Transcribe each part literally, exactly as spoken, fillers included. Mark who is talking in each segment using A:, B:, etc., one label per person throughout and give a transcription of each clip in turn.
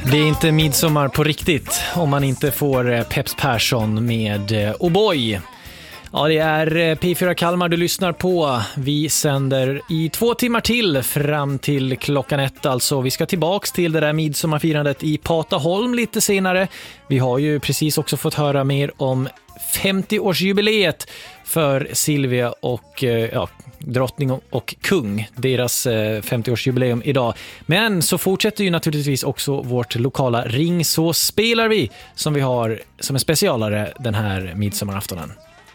A: Det är inte midsommar på riktigt om man inte får Peps Persson med O'boy. Ja, det är P fyra Kalmar du lyssnar på. Vi sänder i två timmar till fram till klockan ett. Alltså, vi ska tillbaks till det där midsommarfirandet i Pataholm lite senare. Vi har ju precis också fått höra mer om femtioårsjubileet för Silvia och ja, drottning och kung, deras femtioårsjubileum idag. Men så fortsätter ju naturligtvis också vårt lokala Ring så spelar vi som vi har som en specialare den här midsommaraftonen.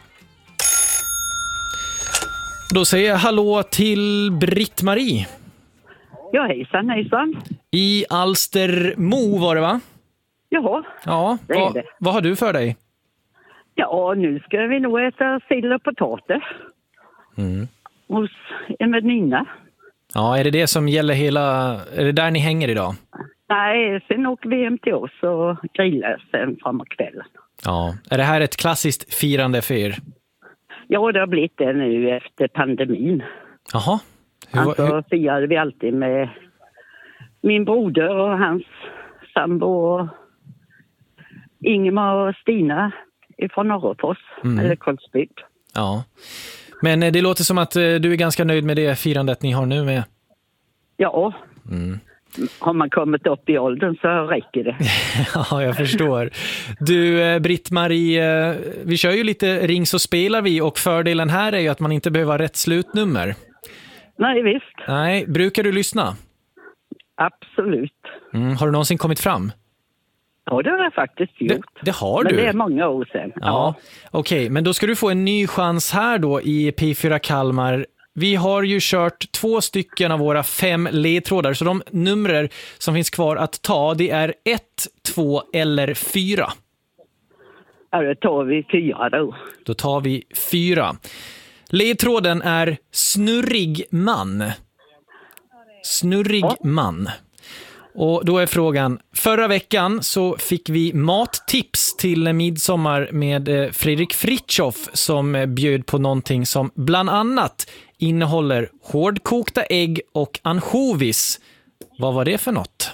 A: Då säger jag hallå till Britt-Marie.
B: Ja, hejsan, hejsan.
A: I Alstermo var det, va?
B: Jaha,
A: ja,
B: det är
A: vad,
B: det.
A: Vad har du för dig?
B: Ja, nu ska vi nog äta sill och potatis.
A: Mm.
B: Hos en väninna.
A: Ja, är det det som gäller hela... Är det där ni hänger idag?
B: Nej, sen åker vi hem till oss och grillar sen framåt kvällen.
A: Ja, är det här ett klassiskt firande för er?
B: Ja, det har blivit det nu efter pandemin.
A: Jaha. Hur,
B: alltså
A: hur...
B: firade vi alltid med min broder och hans sambo och Ingemar och Stina ifrån Norrfors, mm. eller Karlsbygd.
A: Ja, men det låter som att du är ganska nöjd med det firandet ni har nu med.
B: Ja, mm. Har man kommit upp i åldern så räcker det.
A: Ja, jag förstår. Du, Britt-Marie, vi kör ju lite Ring så spelar vi och fördelen här är ju att man inte behöver rätt slutnummer.
B: Nej, visst.
A: Nej, brukar du lyssna?
B: Absolut.
A: Mm, har du någonsin kommit fram?
B: Ja, det har jag faktiskt gjort.
A: Det, det har
B: men
A: du?
B: Men det är många år sedan.
A: Ja,
B: ja.
A: Okej, okay, men då ska du få en ny chans här då i P fyra Kalmar. Vi har ju kört två stycken av våra fem ledtrådar, så de numrer som finns kvar att ta, det är ett, två eller fyra.
B: Ja, då tar vi fyra då.
A: Då tar vi fyra. Ledtråden är snurrig man. Snurrig ja. man. Och då är frågan, förra veckan så fick vi mattips till midsommar med Fredrik Fritjof som bjöd på någonting som bland annat innehåller hårdkokta ägg och ansjovis. Vad var det för något?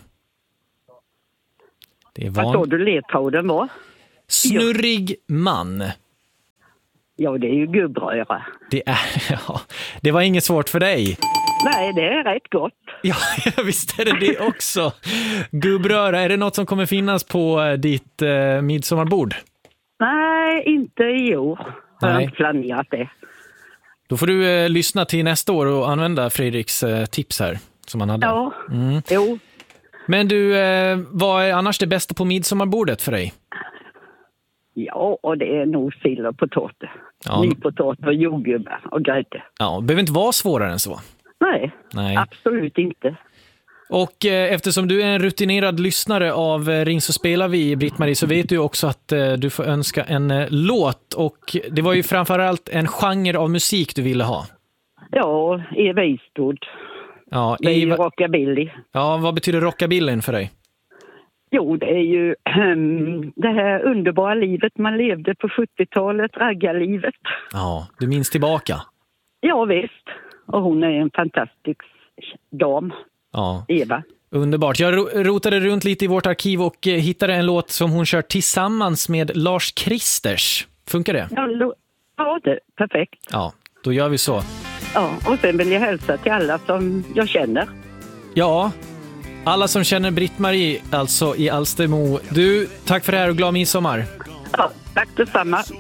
A: Det var...
B: Vad sa du ledtråden var?
A: Snurrig man.
B: Ja, det är ju gubbröra.
A: Det är, ja. Det var inget svårt för dig.
B: Nej, det är rätt gott.
A: Ja, visst är det det också. Gubbröra, är det något som kommer finnas på ditt eh, midsommarbord?
B: Nej, inte i år. Jag har inte planerat det.
A: Då får du eh, lyssna till nästa år och använda Fredriks eh, tips här som han hade.
B: Ja,
A: mm.
B: jo.
A: Men du, eh, vad är annars det bästa på midsommarbordet för dig?
B: Ja, och det är nog sill och potatis.
A: Ja.
B: Nypotatis och jordgubbar och grädde.
A: Ja, det behöver inte vara svårare än så.
B: Nej, Nej. absolut inte.
A: Och eh, eftersom du är en rutinerad lyssnare av eh, Ring så spelar vi, Britt-Marie, så vet du också att eh, du får önska en eh, låt. Och det var ju framförallt en genre av musik du ville ha.
B: Ja, Eva Eastwood.
A: Ja,
B: det är
A: Eva...
B: ju rockabilly.
A: Ja, vad betyder rockabillyn för dig?
B: Jo, det är ju um, det här underbara livet man levde på sjuttiotalet, raggarlivet.
A: Ja, du minns tillbaka.
B: Ja, visst. Och hon är en fantastisk dam,
A: ja.
B: Eva.
A: Underbart. Jag rotade runt lite i vårt arkiv och hittade en låt som hon kör tillsammans med Lars Kristers. Funkar det?
B: Ja, lo- ja det är perfekt.
A: Ja, då gör vi så.
B: Ja, och sen vill jag hälsa till alla som jag känner.
A: Ja, alla som känner Britt-Marie, alltså i Alstermo. Du, tack för det här och glad midsommar.
B: Ja, tack detsamma.